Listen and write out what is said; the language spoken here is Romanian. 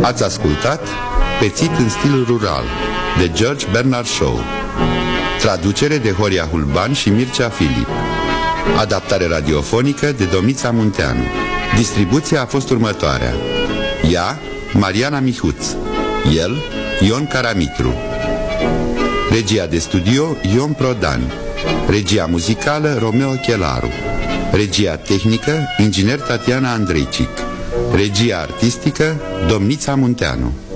Ați ascultat Pețit în stil rural, de George Bernard Shaw. Traducere de Horia Hulban și Mircea Filip. Adaptare radiofonică de Domnița Munteanu. Distribuția a fost următoarea: ea, Mariana Mihuț; el, Ion Caramitru. Regia de studio, Ion Prodan. Regia muzicală, Romeo Chelaru. Regia tehnică, inginer Tatiana Andreicic. Regia artistică, Domnița Munteanu.